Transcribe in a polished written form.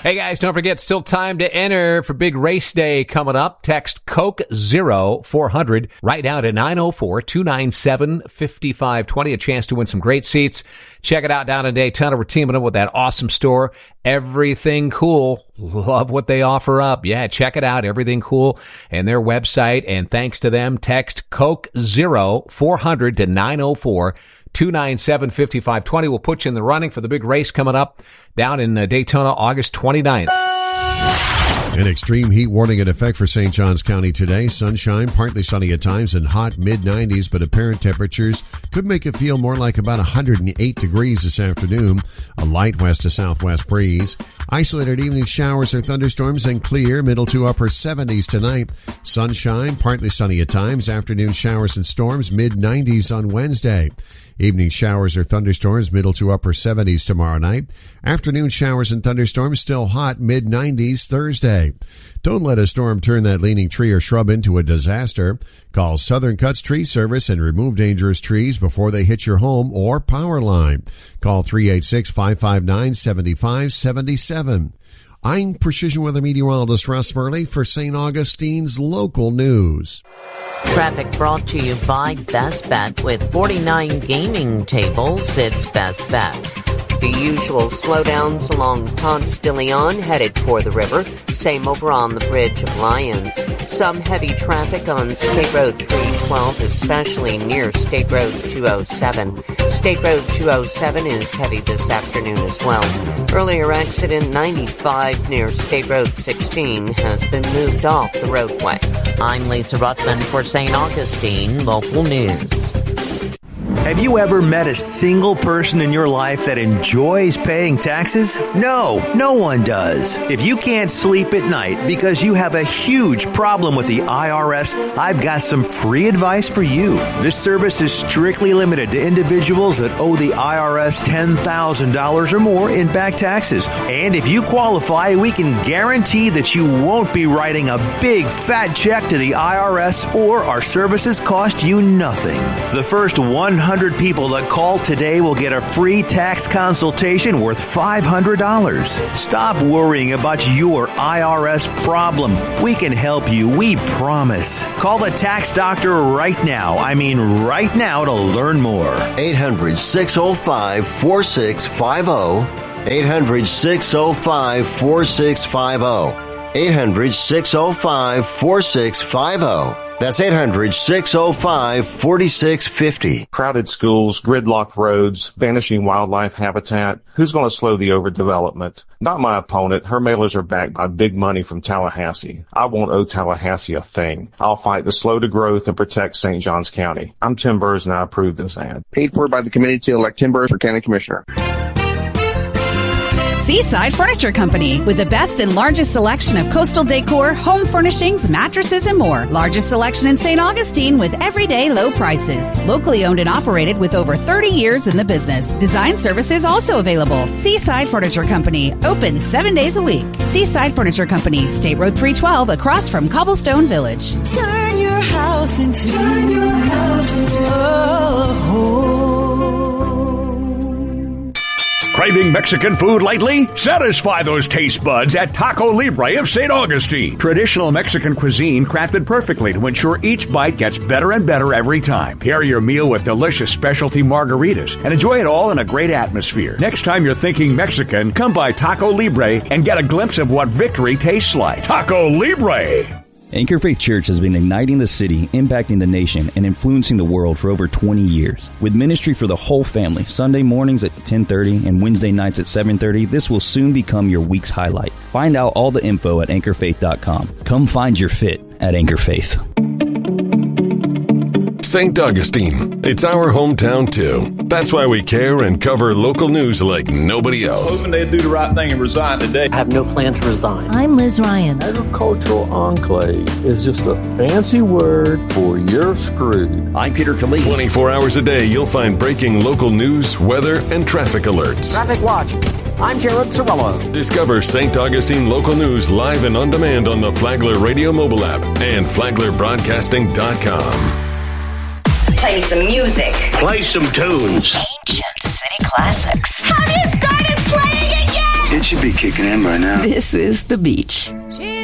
Hey guys, don't forget, still time to enter for big race day coming up. Text Coke 0400 right now to 904-297-5520. A chance to win some great seats. Check it out down in Daytona. We're teaming up with that awesome store, Everything Cool. Love what they offer up. Yeah, check it out, Everything Cool, and their website. And thanks to them, text Coke 0400 to 904-297-5520. We'll put you in the running for the big race coming up down in Daytona, August 29th. An extreme heat warning in effect for St. Johns County today. Sunshine, partly sunny at times, and hot mid-90s, but apparent temperatures could make it feel more like about 108 degrees this afternoon. A light west to southwest breeze. Isolated evening showers or thunderstorms and clear, middle to upper 70s tonight. Sunshine, partly sunny at times. Afternoon showers and storms, mid-90s on Wednesday. Evening showers or thunderstorms, middle to upper 70s tomorrow night. Afternoon showers and thunderstorms, still hot, mid-90s Thursday. Don't let a storm turn that leaning tree or shrub into a disaster. Call Southern Cuts Tree Service and remove dangerous trees before they hit your home or power line. Call 386-559-7577. I'm Precision Weather Meteorologist Russ Murley for St. Augustine's local news. Traffic brought to you by Best Bet. With 49 gaming tables, it's Best Bet. The usual slowdowns along Ponce de Leon headed for the river. Same over on the Bridge of Lions. Some heavy traffic on State Road 312, especially near State Road 207. State Road 207 is heavy this afternoon as well. Earlier accident 95 near State Road 16 has been moved off the roadway. I'm Lisa Ruthman for St. Augustine Local News. Have you ever met a single person in your life that enjoys paying taxes? No one does. If you can't sleep at night because you have a huge problem with the IRS, I've got some free advice for you. This service is strictly limited to individuals that owe the IRS $10,000 or more in back taxes. And if you qualify, we can guarantee that you won't be writing a big fat check to the IRS, or our services cost you nothing. The first 100 people that call today will get a free tax consultation worth $500. Stop worrying about your IRS problem. We can help you, we promise. Call the tax doctor right now. I mean right now, to learn more. 800-605-4650. 800-605-4650. 800-605-4650. That's 800-605-4650. Crowded schools, gridlocked roads, vanishing wildlife habitat. Who's going to slow the overdevelopment? Not my opponent. Her mailers are backed by big money from Tallahassee. I won't owe Tallahassee a thing. I'll fight to slow the growth and protect St. Johns County. I'm Tim Burrs, and I approve this ad. Paid for by the committee to elect Tim Burrs for County Commissioner. Seaside Furniture Company, with the best and largest selection of coastal decor, home furnishings, mattresses, and more. Largest selection in St. Augustine with everyday low prices. Locally owned and operated with over 30 years in the business. Design services also available. Seaside Furniture Company, open 7 days a week. Seaside Furniture Company, State Road 312, across from Cobblestone Village. Turn your house into a home. Craving Mexican food lately? Satisfy those taste buds at Taco Libre of St. Augustine. Traditional Mexican cuisine crafted perfectly to ensure each bite gets better and better every time. Pair your meal with delicious specialty margaritas and enjoy it all in a great atmosphere. Next time you're thinking Mexican, come by Taco Libre and get a glimpse of what victory tastes like. Taco Libre! Anchor Faith Church has been igniting the city, impacting the nation, and influencing the world for over 20 years. With ministry for the whole family, Sunday mornings at 10:30 and Wednesday nights at 7:30, this will soon become your week's highlight. Find out all the info at anchorfaith.com. Come find your fit at Anchor Faith. St. Augustine. It's our hometown, too. That's why we care and cover local news like nobody else. Hoping they'd do the right thing and resign today. I have no plan to resign. I'm Liz Ryan. Agricultural enclave is just a fancy word for you're screwed. I'm Peter Khalid. 24 hours a day, you'll find breaking local news, weather, and traffic alerts. Traffic Watch. I'm Jared Cirillo. Discover St. Augustine local news live and on demand on the Flagler Radio mobile app and FlaglerBroadcasting.com. Play some music. Play some tunes. Ancient city classics. Have you started playing it yet? It should be kicking in by now. This is the beach.